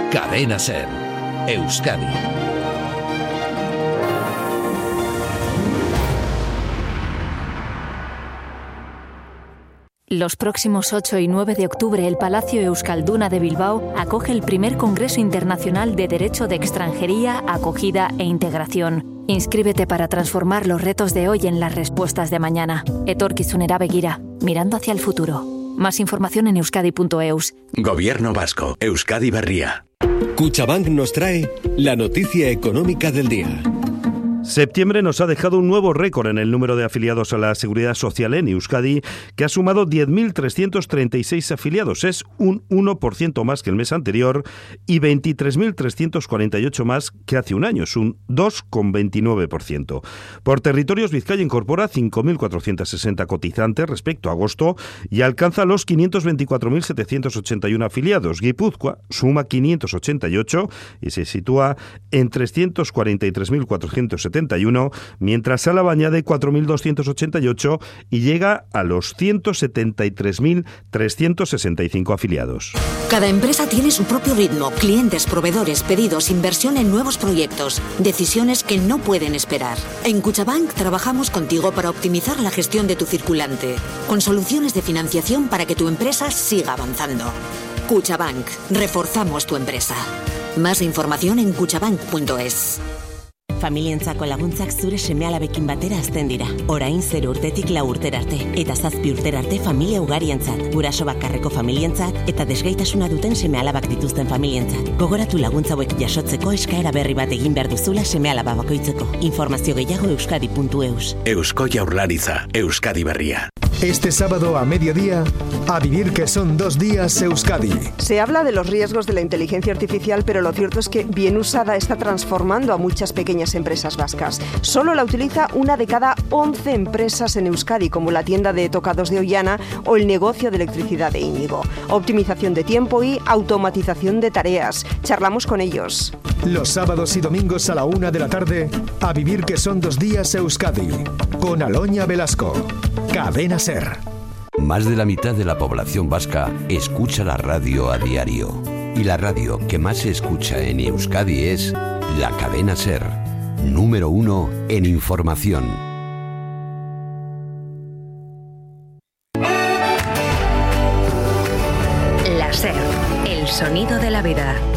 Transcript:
Cadena SER, Euskadi. Los próximos 8 y 9 de octubre, el Palacio Euskalduna de Bilbao acoge el primer Congreso Internacional de Derecho de Extranjería, Acogida e Integración. Inscríbete para transformar los retos de hoy en las respuestas de mañana. Etorkizunera begira, mirando hacia el futuro. Más información en euskadi.eus. Gobierno vasco, Euskadi Berria. Cuchabank nos trae la noticia económica del día. Septiembre nos ha dejado un nuevo récord en el número de afiliados a la Seguridad Social en Euskadi, que ha sumado 10.336 afiliados. Es un 1% más que el mes anterior y 23.348 más que hace un año. Es un 2,29%. Por territorios, Vizcaya incorpora 5.460 cotizantes respecto a agosto y alcanza los 524.781 afiliados. Guipúzcoa suma 588 y se sitúa en 343.471, mientras Álava añade 4.288 y llega a los 173.365 afiliados. Cada empresa tiene su propio ritmo, clientes, proveedores, pedidos, inversión en nuevos proyectos, decisiones que no pueden esperar. En Cuchabank trabajamos contigo para optimizar la gestión de tu circulante, con soluciones de financiación para que tu empresa siga avanzando. Cuchabank, reforzamos tu empresa. Más información en cuchabank.es. Familientzako laguntzak zure seme-alabekin batera hazten dira. Orain 0 urtetik 4 urtera arte, eta 7 urtera arte familia ugarientzat, guraso bakarreko familientzat, eta desgaitasuna duten seme-alabak dituzten familientzat. Gogoratu laguntza hauek jasotzeko eskaera berri bat egin behar duzula seme-alaba bakoitzeko. Informazio gehiago euskadi.eus. Eusko Jaurlaritza, Euskadi Berria. Este sábado a mediodía, a vivir que son 2 días Euskadi. Se habla de los riesgos de la inteligencia artificial, pero lo cierto es que bien usada está transformando a muchas pequeñas empresas vascas. Solo la utiliza una de cada 11 empresas en Euskadi, como la tienda de tocados de Ollana o el negocio de electricidad de Íñigo. Optimización de tiempo y automatización de tareas. Charlamos con ellos. Los sábados y domingos a la 1 de la tarde, a vivir que son 2 días Euskadi. Con Aloña Velasco. Cadena SER. Más de la mitad de la población vasca escucha la radio a diario. Y la radio que más se escucha en Euskadi es la Cadena SER. Número 1 en información. La SER, el sonido de la vida.